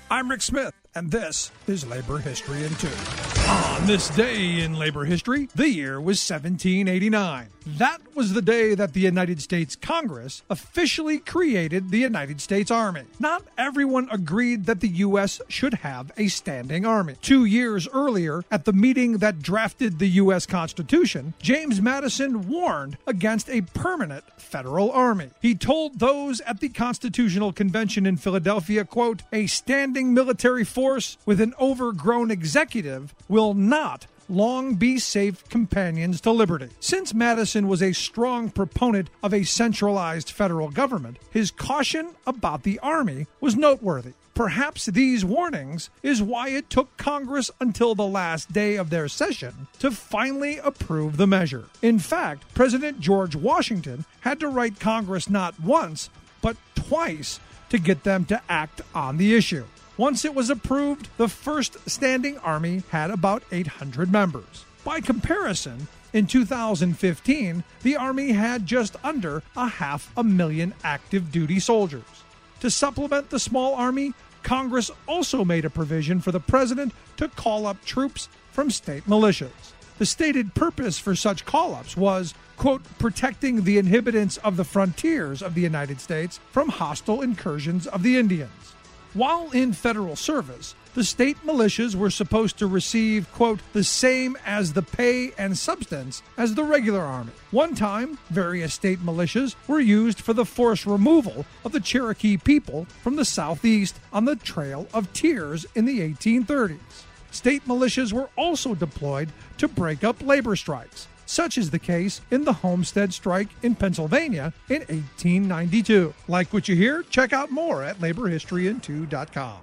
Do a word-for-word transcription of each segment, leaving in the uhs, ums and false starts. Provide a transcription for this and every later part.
I'm Rick Smith, and this is Labor History in Two. On this day in labor history, the year was seventeen eighty-nine. That was the day that the United States Congress officially created the United States Army. Not everyone agreed that the U S should have a standing army. Two years earlier, at the meeting that drafted the U S Constitution, James Madison warned against a permanent federal army. He told those at the Constitutional Convention in Philadelphia, quote, "A standing military force with an overgrown executive will not long be safe companions to liberty." Since Madison was a strong proponent of a centralized federal government, his caution about the Army was noteworthy. Perhaps these warnings is why it took Congress until the last day of their session to finally approve the measure. In fact, President George Washington had to write Congress not once, but twice to get them to act on the issue. Once it was approved, the first standing army had about eight hundred members. By comparison, in two thousand fifteen, the Army had just under a half a million active duty soldiers. To supplement the small Army, Congress also made a provision for the president to call up troops from state militias. The stated purpose for such call-ups was, quote, protecting the inhabitants of the frontiers of the United States from hostile incursions of the Indians. While in federal service, the state militias were supposed to receive, quote, the same as the pay and substance as the regular army. One time, various state militias were used for the forced removal of the Cherokee people from the southeast on the Trail of Tears in the eighteen thirties. State militias were also deployed to break up labor strikes. Such is the case in the Homestead Strike in Pennsylvania in eighteen ninety-two. Like what you hear? Check out more at labor history in two dot com.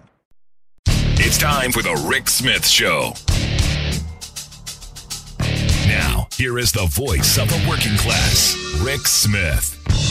It's time for the Rick Smith Show. Now, here is the voice of the working class, Rick Smith.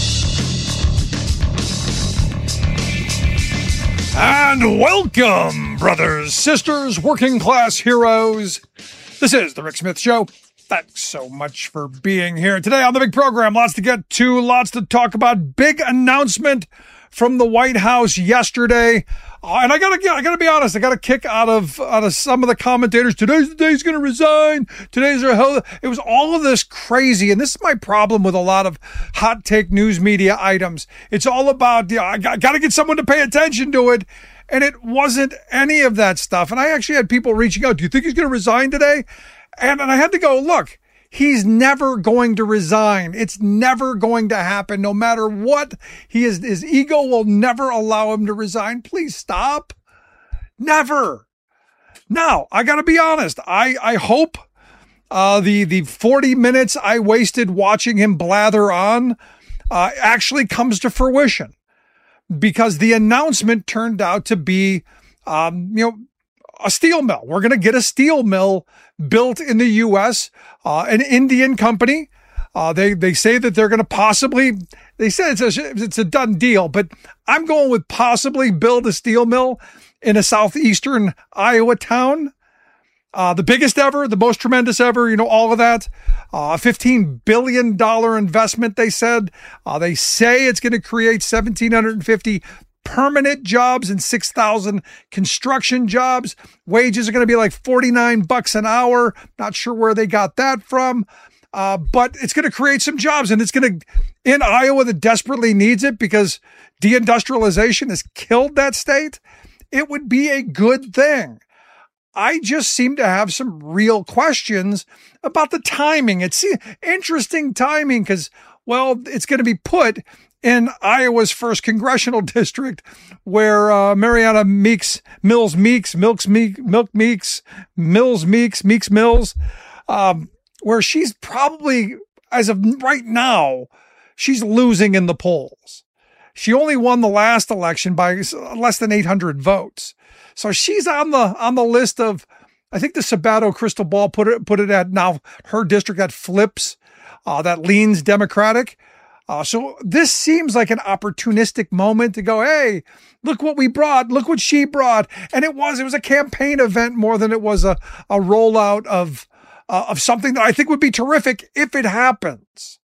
And welcome, brothers, sisters, working class heroes. This is the Rick Smith Show. Thanks so much for being here. Today on the big program, lots to get to, lots to talk about. Big announcement from the White House yesterday. Uh, and I gotta, I gotta be honest, I got a kick out of, out of some of the commentators. Today's the day he's gonna resign. Today's our hell. It was all of this crazy. And this is my problem with a lot of hot take news media items. It's all about, you know, I got, got to get someone to pay attention to it. And it wasn't any of that stuff. And I actually had people reaching out. Do you think he's going to resign today? And, and I had to go, look, he's never going to resign. It's never going to happen. No matter what, he is, his ego will never allow him to resign. Please stop. Never. Now, I got to be honest. I, I hope uh, the, the forty minutes I wasted watching him blather on uh, actually comes to fruition, because the announcement turned out to be, um, you know, a steel mill. We're going to get a steel mill built in the U S, uh, an Indian company. Uh, they, they say that they're going to possibly, they said it's a, it's a done deal, but I'm going with possibly build a steel mill in a southeastern Iowa town. Uh, the biggest ever, the most tremendous ever, you know, all of that. Uh, fifteen billion dollars investment, they said. Uh, they say it's going to create one thousand seven hundred fifty permanent jobs and six thousand construction jobs. Wages are going to be like forty-nine bucks an hour. Not sure where they got that from. Uh, but it's going to create some jobs, and it's going to, in Iowa that desperately needs it because deindustrialization has killed that state, it would be a good thing. I just seem to have some real questions about the timing. It's interesting timing because, well, it's going to be put in Iowa's first congressional district where uh, Mariana Meeks, Mills Meeks, Milks Meek, Milk Meeks, Mills Meeks, Meeks Mills, um, where she's probably, as of right now, she's losing in the polls. She only won the last election by less than eight hundred votes. So she's on the on the list of, I think the Sabato crystal ball put it put it at now her district that flips, uh, that leans Democratic. Uh, so this seems like an opportunistic moment to go, hey, look what we brought, look what she brought, and it was it was a campaign event more than it was a a rollout of uh, of something that I think would be terrific if it happens.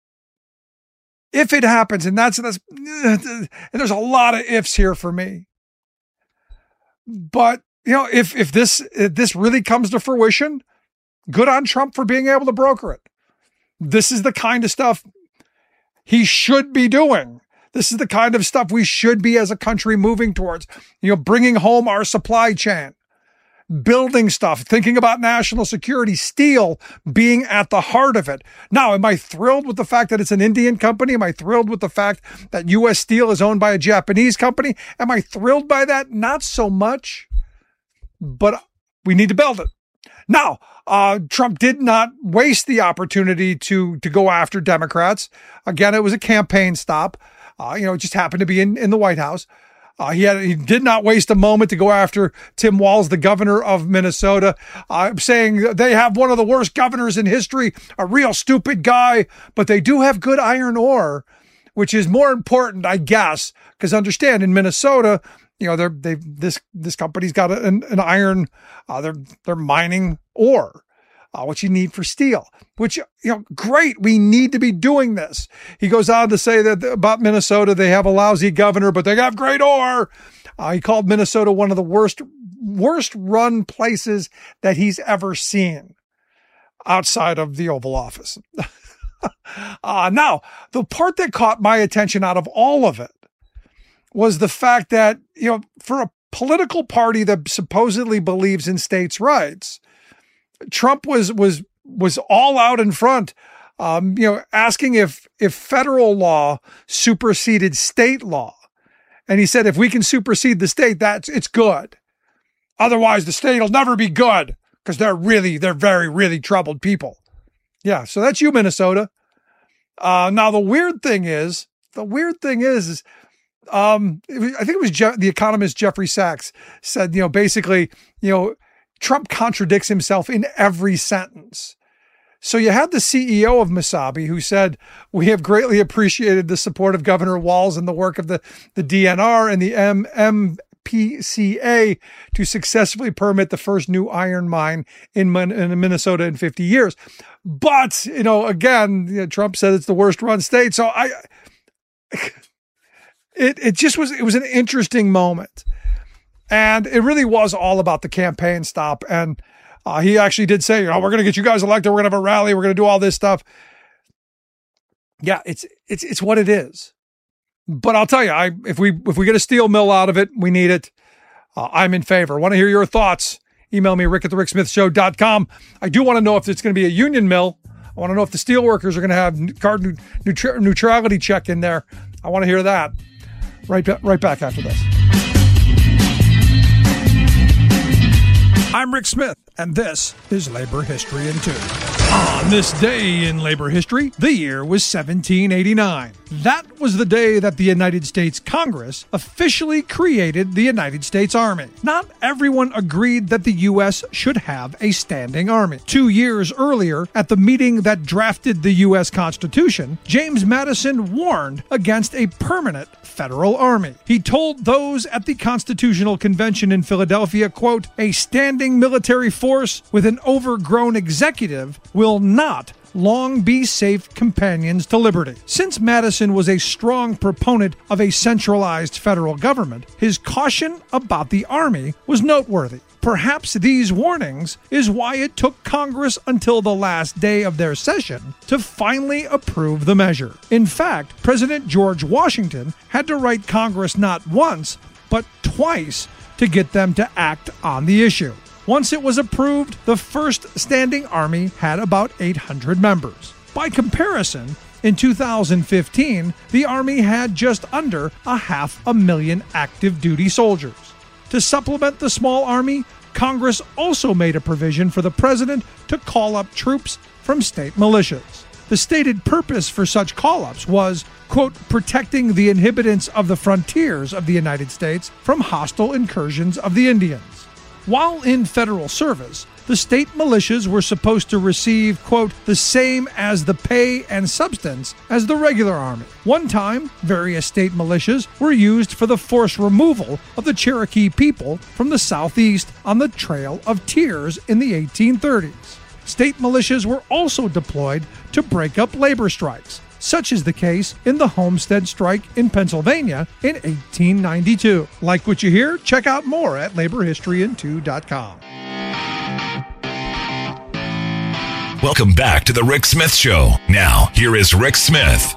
If it happens, and that's that's and there's a lot of ifs here for me. But, you know, if, if this, if this really comes to fruition, good on Trump for being able to broker it. This is the kind of stuff he should be doing. This is the kind of stuff we should be as a country moving towards, you know, bringing home our supply chain, building stuff, thinking about national security, steel being at the heart of it. Now, am I thrilled with the fact that it's an Indian company? Am I thrilled with the fact that U S Steel is owned by a Japanese company? Am I thrilled by that? Not so much, but we need to build it. Now, uh, Trump did not waste the opportunity to, to go after Democrats. Again, it was a campaign stop. Uh, you know, it just happened to be in, in the White House. Uh, he had, he did not waste a moment to go after Tim Walz, the governor of Minnesota, uh, saying they have one of the worst governors in history, a real stupid guy, but they do have good iron ore, which is more important, I guess, because understand in Minnesota, you know, they're, they've, this, this company's got an, an iron, uh, they're, they're mining ore. Uh, what you need for steel, which, you know, great. We need to be doing this. He goes on to say that about Minnesota, they have a lousy governor, but they have great ore. Uh, he called Minnesota one of the worst, worst run places that he's ever seen outside of the Oval Office. uh, now, the part that caught my attention out of all of it was the fact that, you know, for a political party that supposedly believes in states' rights, Trump was was was all out in front, um, you know, asking if if federal law superseded state law, and he said if we can supersede the state, that's it's good. Otherwise, the state will never be good because they're really they're very really troubled people. Yeah, so that's you, Minnesota. Uh, now the weird thing is the weird thing is. is um, it was, I think it was Je- the economist Jeffrey Sachs said, you know, basically, you know. Trump contradicts himself in every sentence. So you had the C E O of Mesabi who said, we have greatly appreciated the support of Governor Walz and the work of the, the D N R and the M P C A to successfully permit the first new iron mine in, in Minnesota in fifty years. But, you know, again, you know, Trump said it's the worst run state. So I, it, it just was, it was an interesting moment. And it really was all about the campaign stop. And uh, he actually did say, you know, we're going to get you guys elected. We're going to have a rally. We're going to do all this stuff. Yeah, it's it's it's what it is. But I'll tell you, I if we if we get a steel mill out of it, we need it. Uh, I'm in favor. Want to hear your thoughts? Email me, rick at the rick smith show dot com. I do want to know if it's going to be a union mill. I want to know if the steel workers are going to have carbon neutral, neutrality check in there. I want to hear that. Right, right back after this. I'm Rick Smith, and this is Labor History in Two. On this day in labor history, the year was seventeen eighty-nine. That was the day that the United States Congress officially created the United States Army. Not everyone agreed that the U S should have a standing army. Two years earlier, at the meeting that drafted the U S Constitution, James Madison warned against a permanent federal army. He told those at the Constitutional Convention in Philadelphia, quote, "A standing military force with an overgrown executive will not long be safe companions to liberty." Since Madison was a strong proponent of a centralized federal government, his caution about the Army was noteworthy. Perhaps these warnings is why it took Congress until the last day of their session to finally approve the measure. In fact, President George Washington had to write Congress not once, but twice to get them to act on the issue. Once it was approved, the first standing army had about eight hundred members. By comparison, in two thousand fifteen, the Army had just under a half a million active duty soldiers. To supplement the small army, Congress also made a provision for the president to call up troops from state militias. The stated purpose for such call-ups was, quote, protecting the inhabitants of the frontiers of the United States from hostile incursions of the Indians. While in federal service, the state militias were supposed to receive, quote, the same as the pay and substance as the regular army. One time, various state militias were used for the forced removal of the Cherokee people from the southeast on the Trail of Tears in the eighteen thirties. State militias were also deployed to break up labor strikes. such is the case in the Homestead Strike in Pennsylvania in eighteen ninety-two. Like what you hear? Check out more at labor history in two dot com. Welcome back to the Rick Smith Show. Now, here is Rick Smith.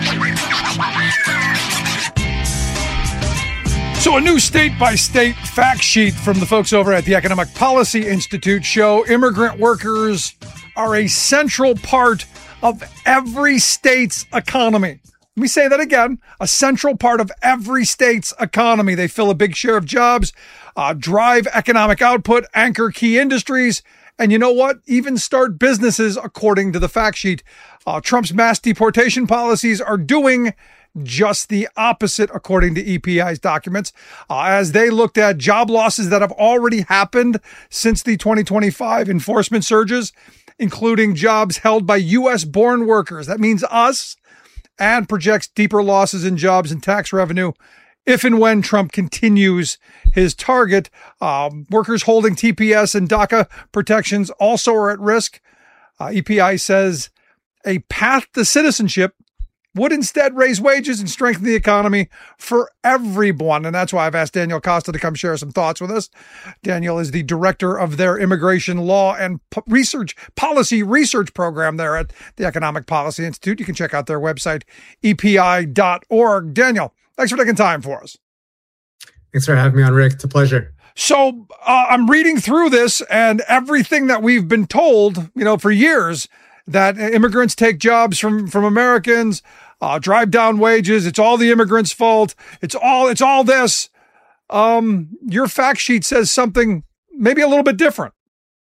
So a new state-by-state fact sheet from the folks over at the Economic Policy Institute show immigrant workers are a central part of every state's economy. Let me say that again. A central part of every state's economy. They fill a big share of jobs, uh, drive economic output, anchor key industries, and you know what? Even start businesses, according to the fact sheet. Uh, Trump's mass deportation policies are doing just the opposite, according to E P I's documents, uh, as they looked at job losses that have already happened since the twenty twenty-five enforcement surges, including jobs held by U S-born workers. That means us, and projects deeper losses in jobs and tax revenue if and when Trump continues his target. Um, workers holding T P S and DACA protections also are at risk. Uh, E P I says a path to citizenship would instead raise wages and strengthen the economy for everyone. And that's why I've asked Daniel Costa to come share some thoughts with us. Daniel is the director of their immigration law and p- research policy research program there at the Economic Policy Institute. You can check out their website, E P I dot org. Daniel, thanks for taking time for us. Thanks for having me on, Rick. It's a pleasure. So uh, I'm reading through this, and everything that we've been told, you know, for years, that immigrants take jobs from, from Americans, uh, drive down wages. It's all the immigrants' fault. It's all, it's all this. Um, your fact sheet says something maybe a little bit different.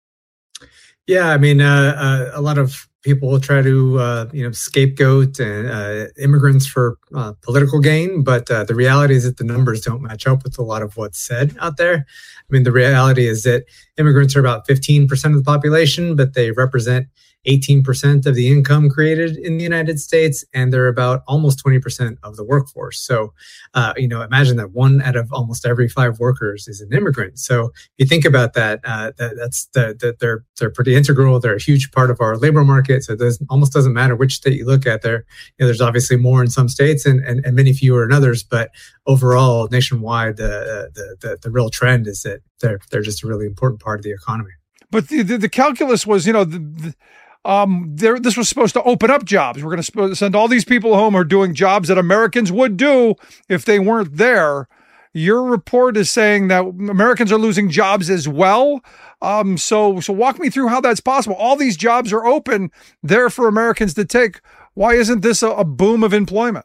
Yeah. I mean, uh, uh, a lot of people will try to, uh, you know, scapegoat uh, immigrants for uh, political gain. But uh, the reality is that the numbers don't match up with a lot of what's said out there. I mean, the reality is that immigrants are about fifteen percent of the population, but they represent eighteen percent of the income created in the United States, and they're about almost twenty percent of the workforce. So, uh, you know, imagine that one out of almost every five workers is an immigrant. So if you think about that, uh, that that's the, the, they're they're pretty integral. They're a huge part of our labor market. So it doesn't, almost doesn't matter which state you look at. There, you know, there's obviously more in some states and, and, and many fewer in others. But overall, nationwide, the, the the the real trend is that they're they're just a really important part of the economy. But the the, the calculus was, you know, the, the Um, there, this was supposed to open up jobs. We're going to sp- send all these people home who are doing jobs that Americans would do if they weren't there. Your report is saying that Americans are losing jobs as well. Um, so, so walk me through how that's possible. All these jobs are open there for Americans to take. Why isn't this a, a boom of employment?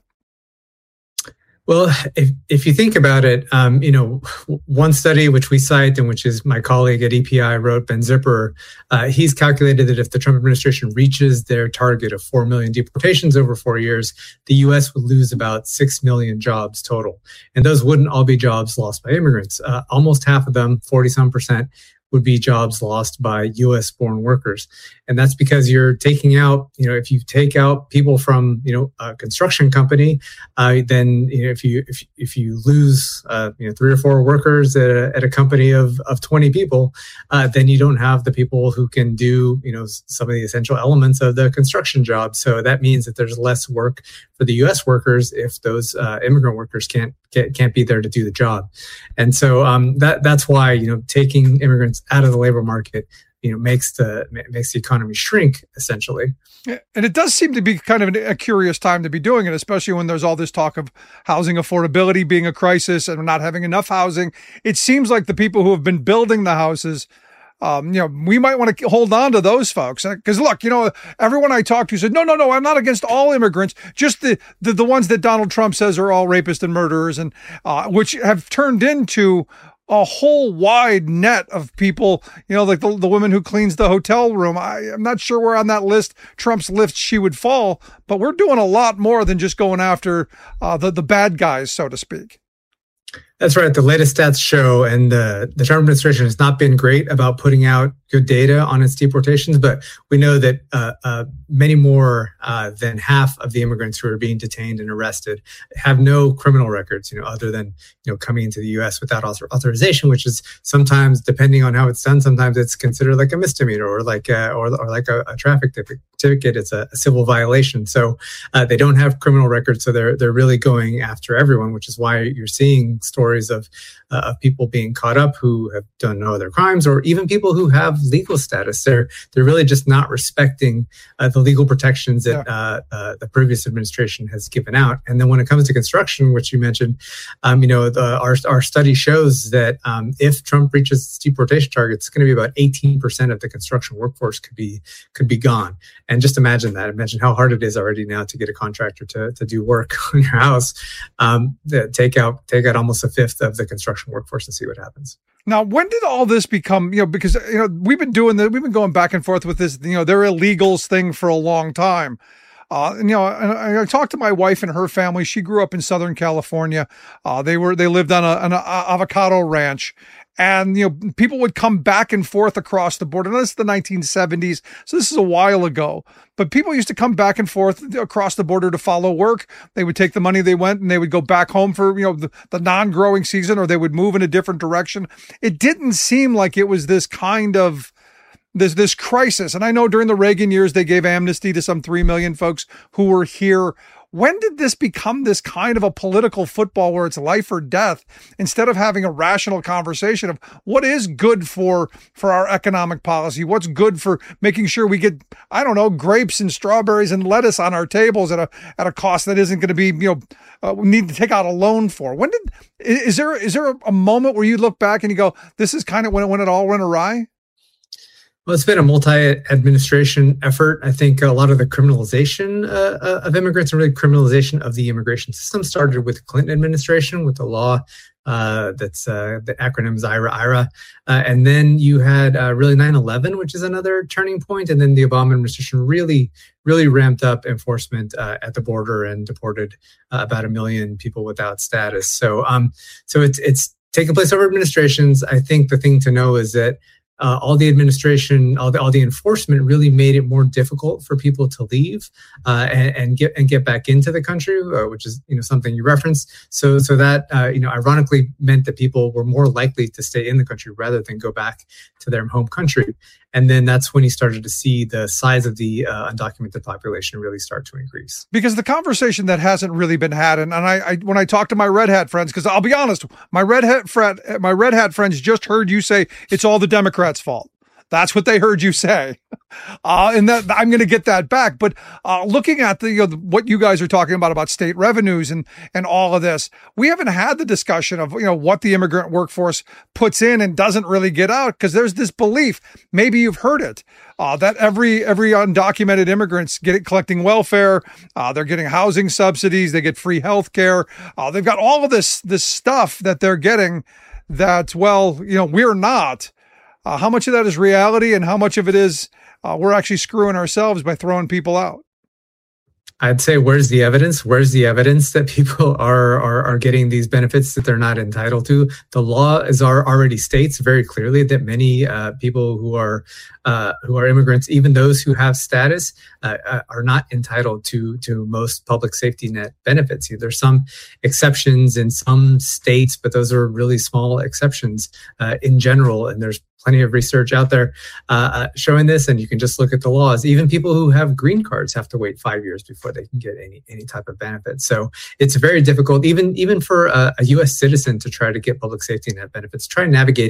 Well, if if you think about it, um, you know, one study which we cite and which is my colleague at E P I wrote, Ben Zipper, uh, he's calculated that if the Trump administration reaches their target of four million deportations over four years, the U S would lose about six million jobs total. And those wouldn't all be jobs lost by immigrants. Uh, almost half of them, forty some percent, would be jobs lost by U S-born workers. And that's because you're taking out, you know, if you take out people from, you know, a construction company, uh, then, you know, if you if if you lose, uh, you know, three or four workers at a, at a company of of twenty people, uh, then you don't have the people who can do, you know, some of the essential elements of the construction job. So that means that there's less work for the U S workers if those uh, immigrant workers can't can't can't be there to do the job. And so um, that that's why, you know, taking immigrants out of the labor market, you know, makes the makes the economy shrink, essentially. And it does seem to be kind of a curious time to be doing it, especially when there's all this talk of housing affordability being a crisis and not having enough housing. It seems like the people who have been building the houses, um, you know, we might want to hold on to those folks. Because look, you know, everyone I talked to said, no, no, no, I'm not against all immigrants, just the the, the ones that Donald Trump says are all rapists and murderers, and uh, which have turned into a whole wide net of people, you know, like the, the woman who cleans the hotel room. I, I'm not sure where on that list, Trump's list, she would fall, but we're doing a lot more than just going after uh, the, the bad guys, so to speak. That's right. The latest stats show, and the, the Trump administration has not been great about putting out good data on its deportations, but we know that uh, uh, many more uh, than half of the immigrants who are being detained and arrested have no criminal records, you know, other than, you know, coming into the U S without author- authorization, which is sometimes, depending on how it's done, sometimes it's considered like a misdemeanor or like a, or, or like a, a traffic ticket. It's a, a civil violation. So uh, they don't have criminal records, so they're they're really going after everyone, which is why you're seeing stories of uh, of people being caught up who have done no other crimes, or even people who have legal status. They're they're really just not respecting uh, the legal protections that yeah. uh, uh, the previous administration has given out. And then when it comes to construction, which you mentioned, um, you know, the, our our study shows that um, if Trump reaches its deportation target, it's going to be about eighteen percent of the construction workforce could be could be gone. And just imagine that. Imagine how hard it is already now to get a contractor to to do work on your house. Um, take out take out almost a fifth of the construction workforce and see what happens. Now, when did all this become, you know, because, you know, we've been doing that, we've been going back and forth with this, you know, they're illegals thing for a long time. Uh, and, you know, I, I talked to my wife and her family. She grew up in Southern California. Uh, they were, they lived on a, an avocado ranch. And, you know, people would come back and forth across the border. Now, this is the nineteen seventies, so this is a while ago. But people used to come back and forth across the border to follow work. They would take the money they went and they would go back home for, you know, the, the non-growing season, or they would move in a different direction. It didn't seem like it was this kind of this this crisis. And I know during the Reagan years, they gave amnesty to some three million folks who were here. When did this become this kind of a political football where it's life or death, instead of having a rational conversation of what is good for, for our economic policy? What's good for making sure we get, I don't know, grapes and strawberries and lettuce on our tables at a, at a cost that isn't going to be, you know, uh, we need to take out a loan for. When did, is there, is there a moment where you look back and you go, this is kind of when it, when it all went awry? Well, it's been a multi-administration effort. I think a lot of the criminalization uh, of immigrants and really criminalization of the immigration system started with the Clinton administration, with the law uh, that's uh, the acronym is IRA, IRA. Uh, and then you had uh, really nine eleven, which is another turning point. And then the Obama administration really, really ramped up enforcement uh, at the border and deported uh, about a million people without status. So, um, so it's it's taken place over administrations. I think the thing to know is that Uh, all the administration, all the all the enforcement really made it more difficult for people to leave uh, and, and get and get back into the country, uh, which is you know something you referenced. So so that uh, you know ironically meant that people were more likely to stay in the country rather than go back to their home country. And then that's when he started to see the size of the uh, undocumented population really start to increase. Because the conversation that hasn't really been had, and, and I, I when I talk to my red hat friends, because I'll be honest, my red hat friend, my red hat friends just heard you say it's all the Democrats' fault. That's what they heard you say. Uh, and that I'm going to get that back. But uh, looking at the, you know, what you guys are talking about, about state revenues and, and all of this, we haven't had the discussion of, you know, what the immigrant workforce puts in and doesn't really get out. Because there's this belief, maybe you've heard it, uh, that every, every undocumented immigrants get it collecting welfare. Uh, they're getting housing subsidies. They get free health care. Uh, they've got all of this, this stuff that they're getting that, well, you know, we're not. Uh, how much of that is reality and how much of it is uh, we're actually screwing ourselves by throwing people out? I'd say, where's the evidence? Where's the evidence that people are, are are getting these benefits that they're not entitled to? The law is are, already states very clearly that many uh, people who are uh, who are immigrants, even those who have status, uh, uh, are not entitled to to most public safety net benefits. There's some exceptions in some states, but those are really small exceptions uh, in general. And there's plenty of research out there uh, uh, showing this, and you can just look at the laws. Even people who have green cards have to wait five years before they can get any any type of benefit. So it's very difficult, even even for a, a U S citizen, to try to get public safety net benefits. Try navigating